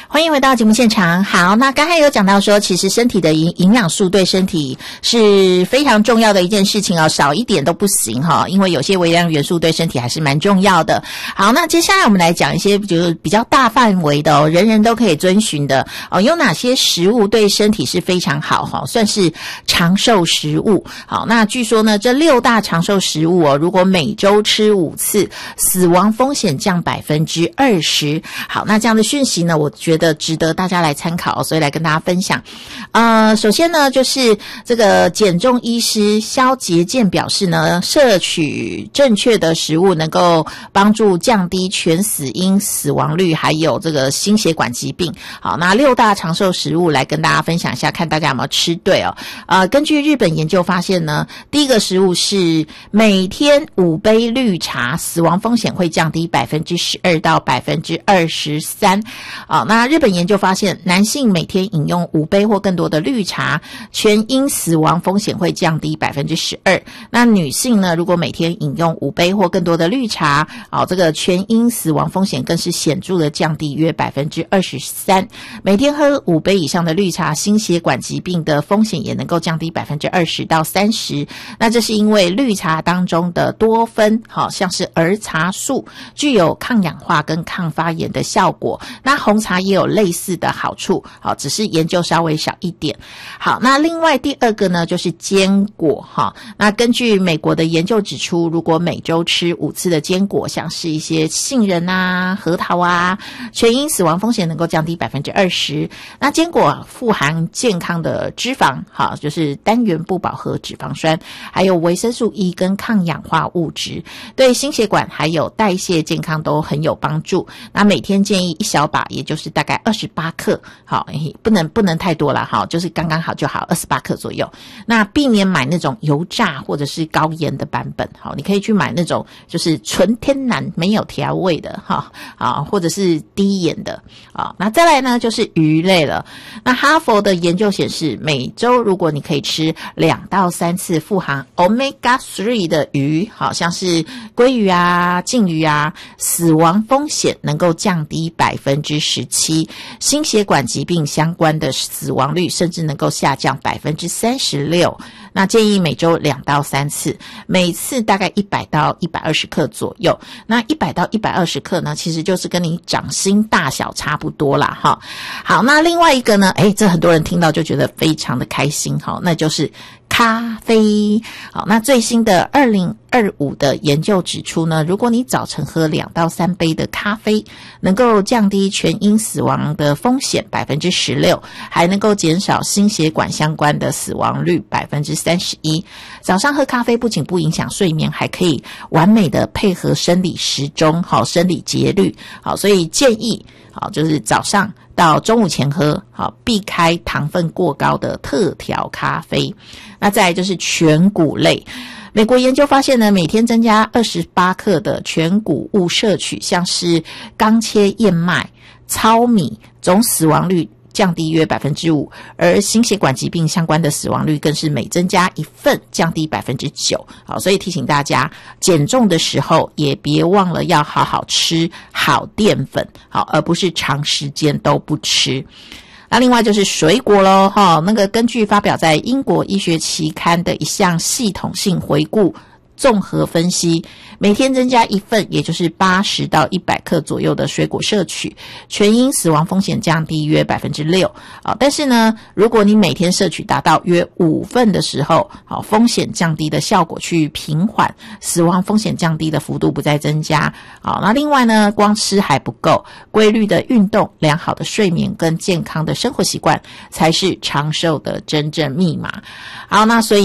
欢迎回到节目现场。好，那刚才有讲到说，其实身体的营养素对身体是非常重要的一件事情哦，少一点都不行哈，因为有些微量元素对身体还是蛮重要的。好，那接下来我们来讲一些就是比较大范围的哦，人人都可以遵循的哦，有哪些食物对身体是非常好哈，算是长寿食物。好，那据说呢，这6大长寿食物哦，如果每周吃5次，死亡风险降20%。好，那这样的讯息呢，我觉得值得大家来参考，所以来跟大家分享。首先呢，就是这个减重医师萧杰健表示呢，摄取正确的食物能够帮助降低全死因死亡率，还有这个心血管疾病。好，那6大长寿食物来跟大家分享一下，看大家有没有吃对哦。根据日本研究发现呢，第一个食物是每天5杯绿茶，死亡风险会降低12%到23%。那日本研究发现，男性每天饮用5杯或更多的绿茶，全因死亡风险会降低12%。那女性呢，如果每天饮用5杯或更多的绿茶，这个全因死亡风险更是显著的降低约23%。每天喝5杯以上的绿茶，心血管疾病的风险也能够降低20%到30%。那这是因为绿茶当中的多酚，像是儿茶素，具有抗氧化跟抗发炎的效果。那红茶也有类似的好处，只是研究稍微少一点。好，那另外第二个呢，就是坚果哈。那根据美国的研究指出，如果每周吃5次的坚果，像是一些杏仁啊、核桃啊，全因死亡风险能够降低20%。那坚果富含健康的脂肪，好，就是单元不饱和脂肪酸，还有维生素 E 跟抗氧化物质，对心血管还有代谢健康都很有帮助。那每天建议1小把，也就是大概28克，好，不能太多了，好，就是刚刚好就好，28克左右。那避免买那种油炸或者是高盐的版本，好，你可以去买那种就是纯天然没有调味的，或者是低盐的。那再来呢，就是鱼类了。那哈佛的研究显示，每周如果你可以吃2到3次富含 Omega 3的鱼，好像是鲑鱼啊、净鱼啊，死亡风险能够降低17%，心血管疾病相关的死亡率甚至能够下降36%。那建议每周2到3次，每次大概100到120克左右。那100到120克呢，其实就是跟你掌心大小差不多啦哈。好，那另外一个呢，这很多人听到就觉得非常的开心，好，那就是咖啡。好，那最新的2025的研究指出呢，如果你早晨喝2到3杯的咖啡，能够降低全因死亡的风险16%，还能够减少心血管相关的死亡率31%。早上喝咖啡不仅不影响睡眠，还可以完美的配合生理时钟，好，生理节律，好，所以建议好就是早上到中午前喝，好，避开糖分过高的特调咖啡。那再来就是全谷类。美国研究发现呢，每天增加28克的全谷物摄取，像是刚切燕麦、糙米，总死亡率降低约5%，而心血管疾病相关的死亡率更是每增加1份降低9%。好，所以提醒大家，减重的时候也别忘了要好好吃好淀粉，好，而不是长时间都不吃。那另外就是水果咯，那个根据发表在英国医学期刊的一项系统性回顾综合分析，每天增加1份，也就是80到100克左右的水果摄取，全因死亡风险降低约6%。但是呢，如果你每天摄取达到约5份的时候，风险降低的效果去平缓，死亡风险降低的幅度不再增加。那另外呢，光吃还不够，规律的运动、良好的睡眠跟健康的生活习惯才是长寿的真正密码。好，那所以